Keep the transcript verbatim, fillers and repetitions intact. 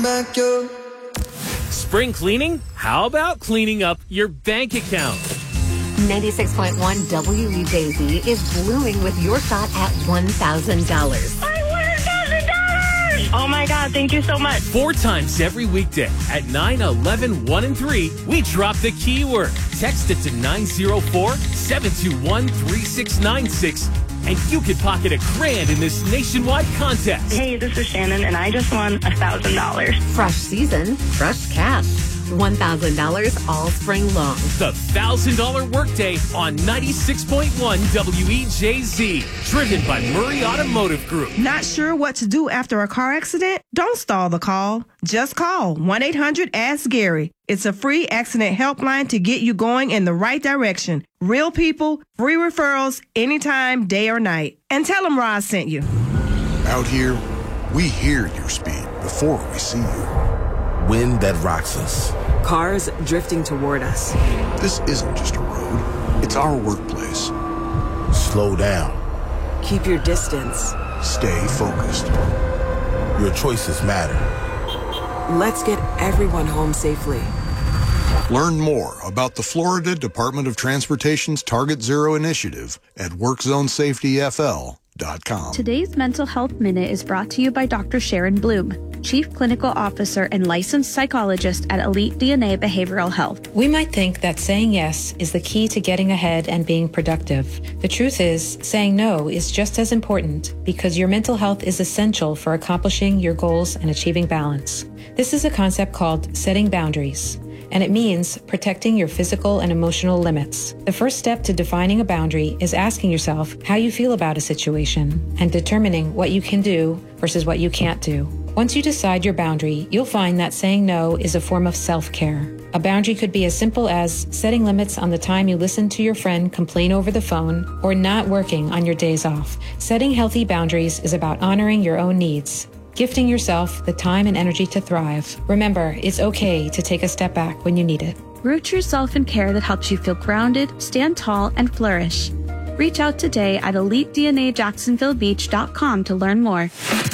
back your... Spring cleaning? How about cleaning up your bank account? ninety-six point one W E J Z is blooming with your shot at one thousand dollars. I won one thousand dollars! Oh my God, thank you so much. Four times every weekday at nine, eleven, one, and three, we drop the keyword. Text it to nine zero four, seven two one, three six nine six, and you could pocket a grand in this nationwide contest. Hey, this is Shannon, and I just won one thousand dollars. Fresh season, fresh cash. one thousand dollars all spring long. The one thousand dollars Workday on ninety-six point one W E J Z. Driven by Murray Automotive Group. Not sure what to do after a car accident? Don't stall the call. Just call one eight hundred ask Gary. It's a free accident helpline to get you going in the right direction. Real people, free referrals, anytime, day or night. And tell them Roz sent you. Out here, we hear your speed before we see you. Wind that rocks us. Cars drifting toward us. This isn't just a road, it's our workplace. Slow down. Keep your distance. Stay focused. Your choices matter. Let's get everyone home safely. Learn more about the Florida Department of Transportation's Target Zero initiative at work zone safety f l dot com. Today's Mental Health Minute is brought to you by Doctor Sharon Bloom, Chief Clinical Officer and Licensed Psychologist at Elite D N A Behavioral Health. We might think that saying yes is the key to getting ahead and being productive. The truth is, saying no is just as important because your mental health is essential for accomplishing your goals and achieving balance. This is a concept called setting boundaries, and it means protecting your physical and emotional limits. The first step to defining a boundary is asking yourself how you feel about a situation and determining what you can do versus what you can't do. Once you decide your boundary, you'll find that saying no is a form of self-care. A boundary could be as simple as setting limits on the time you listen to your friend complain over the phone or not working on your days off. Setting healthy boundaries is about honoring your own needs, gifting yourself the time and energy to thrive. Remember, it's okay to take a step back when you need it. Root yourself in care that helps you feel grounded, stand tall, and flourish. Reach out today at elite d n a jacksonville beach dot com to learn more.